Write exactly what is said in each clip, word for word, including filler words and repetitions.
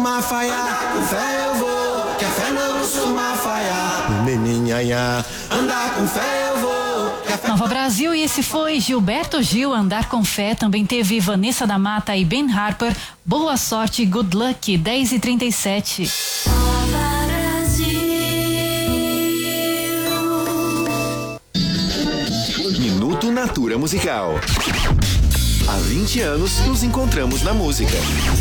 costuma falhar. Com fé eu vou, que a fé não costuma falhar. Meninhanha, andar com fé eu vou. Nova Brasil, e esse foi Gilberto Gil, Andar com Fé. Também teve Vanessa da Mata e Ben Harper, Boa Sorte, Good Luck, dez e trinta e sete. Nova Brasil. Minuto Natura Musical. Há vinte anos nos encontramos na música.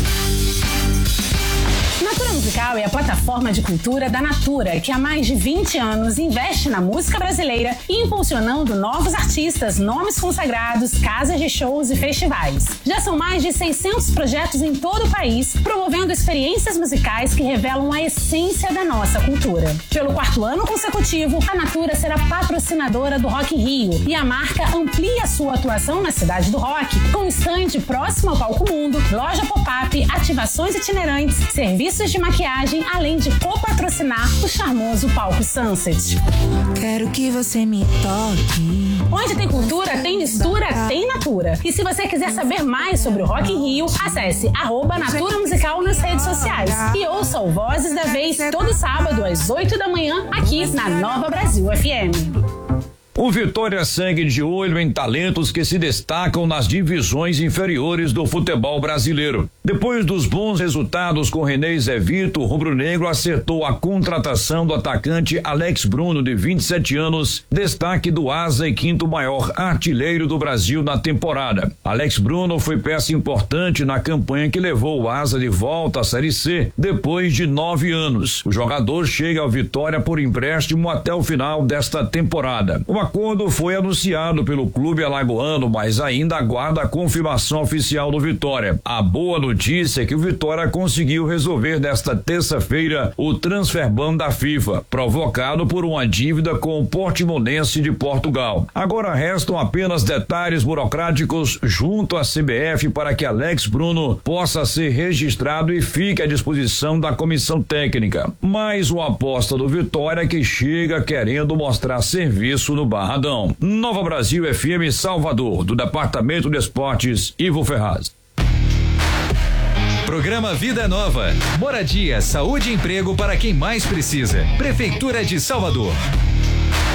Natura Musical é a plataforma de cultura da Natura, que há mais de vinte anos investe na música brasileira, impulsionando novos artistas, nomes consagrados, casas de shows e festivais. Já são mais de seiscentos projetos em todo o país, promovendo experiências musicais que revelam a essência da nossa cultura. Pelo quarto ano consecutivo, a Natura será patrocinadora do Rock in Rio, e a marca amplia sua atuação na cidade do rock, com estande próximo ao Palco Mundo, loja pop-up, ativações itinerantes, serviços de maquiagem, além de copatrocinar o charmoso Palco Sunset. Quero que você me toque. Onde tem cultura, tem mistura, tem Natura. E se você quiser saber mais sobre o Rock in Rio, acesse arroba Natura Musical nas redes sociais. E ouça o Vozes da Vez todo sábado às oito da manhã, aqui na Nova Brasil F M. O Vitória segue de olho em talentos que se destacam nas divisões inferiores do futebol brasileiro. Depois dos bons resultados com René Zé Vito, o rubro-negro acertou a contratação do atacante Alex Bruno, de vinte e sete anos, destaque do asa e quinto maior artilheiro do Brasil na temporada. Alex Bruno foi peça importante na campanha que levou o asa de volta à Série C depois de nove anos. O jogador chega ao Vitória por empréstimo até o final desta temporada. Uma O acordo foi anunciado pelo clube alagoano, mas ainda aguarda a confirmação oficial do Vitória. A boa notícia é que o Vitória conseguiu resolver nesta terça-feira o transfer ban da FIFA, provocado por uma dívida com o Portimonense de Portugal. Agora restam apenas detalhes burocráticos junto à C B F para que Alex Bruno possa ser registrado e fique à disposição da comissão técnica. Mais uma aposta do Vitória, que chega querendo mostrar serviço no Barradão. Nova Brasil F M Salvador, do Departamento de Esportes, Ivo Ferraz. Programa Vida Nova. Moradia, saúde e emprego para quem mais precisa. Prefeitura de Salvador.